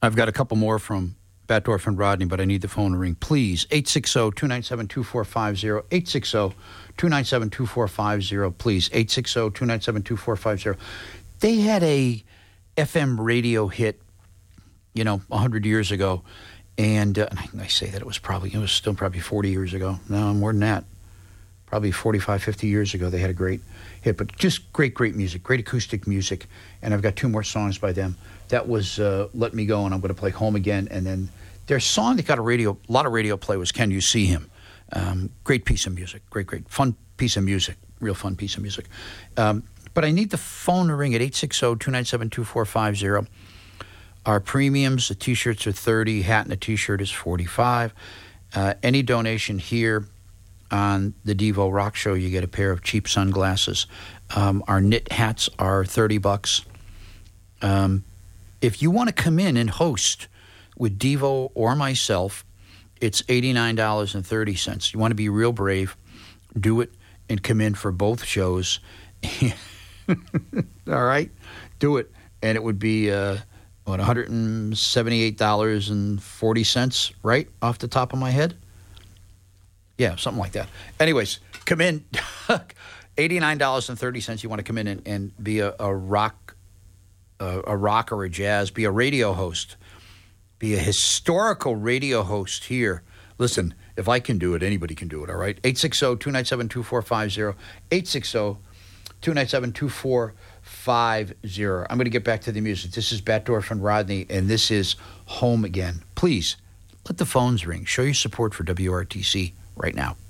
I've got a couple more from Batdorf and Rodney, but I need the phone to ring. Please, 860-297-2450, 860-297-2450, please, 860-297-2450. They had a FM radio hit, 100 years ago, and I say that it was still probably 40 years ago. No, more than that. Probably 45, 50 years ago, they had a great hit, but just great music, great acoustic music, and I've got two more songs by them. That was Let Me Go, and I'm going to play Home Again, and then their song that got a lot of radio play was Can You See Him? Great piece of music, great, fun piece of music, real fun piece of music. But I need the phone to ring at 860-297-2450. Our premiums, the T-shirts are $30, hat and a T-shirt is $45. Any donation here on the Devo Rock Show, you get a pair of cheap sunglasses. Our knit hats are $30. If you want to come in and host with Devo or myself, it's $89.30. You want to be real brave, do it, and come in for both shows. All right? Do it. And it would be, $178.40, right, off the top of my head? Yeah, something like that. Anyways, come in. $89.30. You want to come in and be a rock or a jazz, be a radio host, be a historical radio host here. Listen, if I can do it, anybody can do it, all right? 860-297-2450, 860-297-2450. I'm going to get back to the music. This is Batdorf and Rodney, and this is Home Again. Please, let the phones ring. Show your support for WRTC right now.